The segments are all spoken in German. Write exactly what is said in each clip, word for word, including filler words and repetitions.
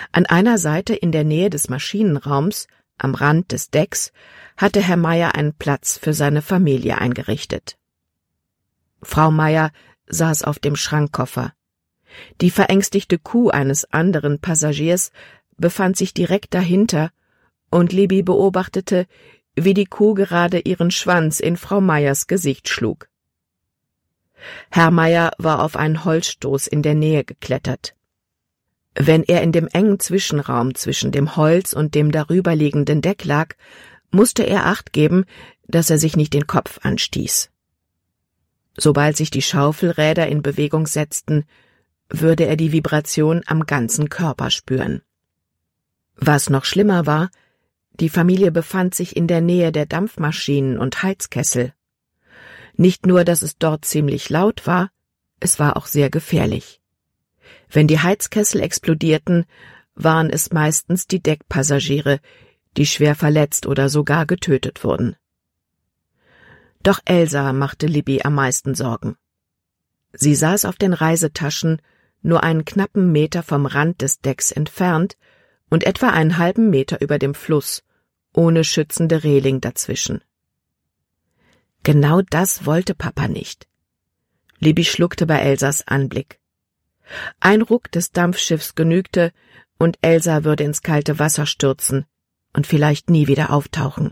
An einer Seite in der Nähe des Maschinenraums, am Rand des Decks, hatte Herr Meyer einen Platz für seine Familie eingerichtet. Frau Meyer saß auf dem Schrankkoffer. Die verängstigte Kuh eines anderen Passagiers befand sich direkt dahinter, und Libby beobachtete, wie die Kuh gerade ihren Schwanz in Frau Meyers Gesicht schlug. Herr Meyer war auf einen Holzstoß in der Nähe geklettert. Wenn er in dem engen Zwischenraum zwischen dem Holz und dem darüberliegenden Deck lag, musste er Acht geben, dass er sich nicht den Kopf anstieß. Sobald sich die Schaufelräder in Bewegung setzten, würde er die Vibration am ganzen Körper spüren. Was noch schlimmer war, die Familie befand sich in der Nähe der Dampfmaschinen und Heizkessel. Nicht nur, dass es dort ziemlich laut war, es war auch sehr gefährlich. Wenn die Heizkessel explodierten, waren es meistens die Deckpassagiere, die schwer verletzt oder sogar getötet wurden. Doch Elsa machte Libby am meisten Sorgen. Sie saß auf den Reisetaschen, nur einen knappen Meter vom Rand des Decks entfernt und etwa einen halben Meter über dem Fluss, ohne schützende Reling dazwischen. Genau das wollte Papa nicht. Libby schluckte bei Elsas Anblick. Ein Ruck des Dampfschiffs genügte, und Elsa würde ins kalte Wasser stürzen und vielleicht nie wieder auftauchen.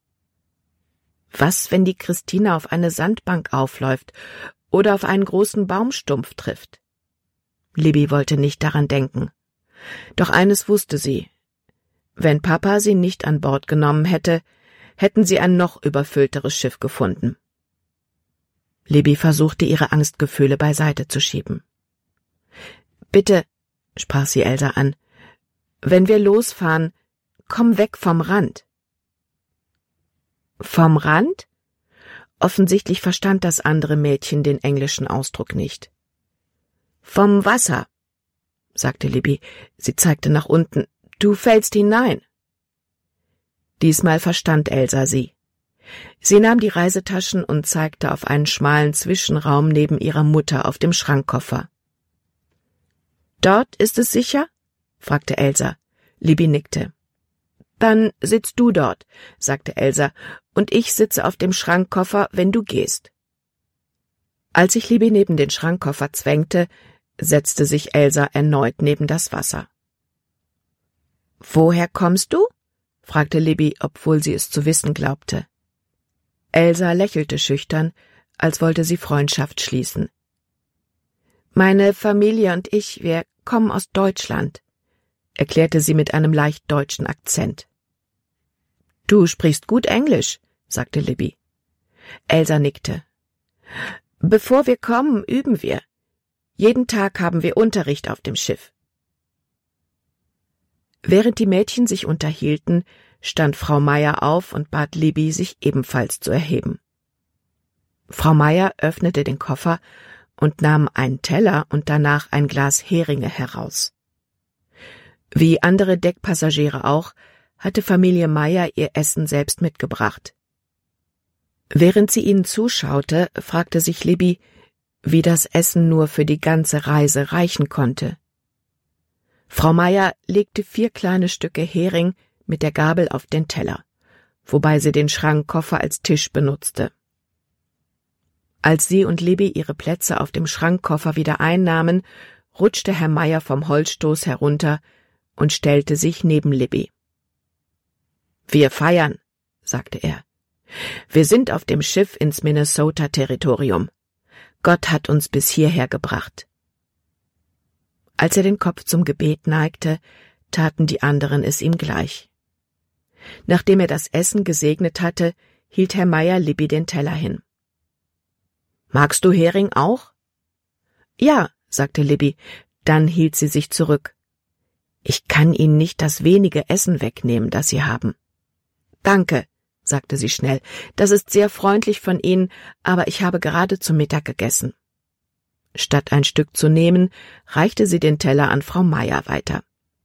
Was, wenn die Christina auf eine Sandbank aufläuft oder auf einen großen Baumstumpf trifft? Libby wollte nicht daran denken. Doch eines wusste sie: Wenn Papa sie nicht an Bord genommen hätte, hätten sie ein noch überfüllteres Schiff gefunden. Libby versuchte, ihre Angstgefühle beiseite zu schieben. »Bitte«, sprach sie Elsa an, »wenn wir losfahren, komm weg vom Rand.« »Vom Rand?« Offensichtlich verstand das andere Mädchen den englischen Ausdruck nicht. »Vom Wasser«, sagte Libby. Sie zeigte nach unten. »Du fällst hinein.« Diesmal verstand Elsa sie. Sie nahm die Reisetaschen und zeigte auf einen schmalen Zwischenraum neben ihrer Mutter auf dem Schrankkoffer. »Dort ist es sicher?« fragte Elsa. Libby nickte. »Dann sitzt du dort«, sagte Elsa, »und ich sitze auf dem Schrankkoffer, wenn du gehst.« Als sich Libby neben den Schrankkoffer zwängte, setzte sich Elsa erneut neben das Wasser. »Woher kommst du?« fragte Libby, obwohl sie es zu wissen glaubte. Elsa lächelte schüchtern, als wollte sie Freundschaft schließen. »Meine Familie und ich, wir kommen aus Deutschland«, erklärte sie mit einem leicht deutschen Akzent. »Du sprichst gut Englisch«, sagte Libby. Elsa nickte. »Bevor wir kommen, üben wir. Jeden Tag haben wir Unterricht auf dem Schiff.« Während die Mädchen sich unterhielten, stand Frau Meyer auf und bat Libby, sich ebenfalls zu erheben. Frau Meyer öffnete den Koffer und nahm einen Teller und danach ein Glas Heringe heraus. Wie andere Deckpassagiere auch, hatte Familie Meyer ihr Essen selbst mitgebracht. Während sie ihnen zuschaute, fragte sich Libby, wie das Essen nur für die ganze Reise reichen konnte. Frau Meyer legte vier kleine Stücke Hering mit der Gabel auf den Teller, wobei sie den Schrankkoffer als Tisch benutzte. Als sie und Libby ihre Plätze auf dem Schrankkoffer wieder einnahmen, rutschte Herr Meyer vom Holzstoß herunter und stellte sich neben Libby. »Wir feiern«, sagte er. »Wir sind auf dem Schiff ins Minnesota-Territorium. Gott hat uns bis hierher gebracht.« Als er den Kopf zum Gebet neigte, taten die anderen es ihm gleich. Nachdem er das Essen gesegnet hatte, hielt Herr Meyer Libby den Teller hin. »Magst du Hering auch?« »Ja«, sagte Libby, dann hielt sie sich zurück. »Ich kann Ihnen nicht das wenige Essen wegnehmen, das Sie haben.« »Danke«, sagte sie schnell, »das ist sehr freundlich von Ihnen, aber ich habe gerade zu Mittag gegessen.« Statt ein Stück zu nehmen, reichte sie den Teller an Frau Meyer weiter.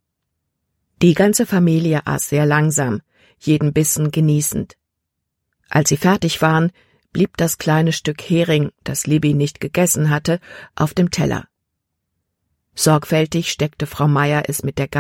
Die ganze Familie aß sehr langsam, jeden Bissen genießend. Als sie fertig waren, blieb das kleine Stück Hering, das Libby nicht gegessen hatte, auf dem Teller. Sorgfältig steckte Frau Meyer es mit der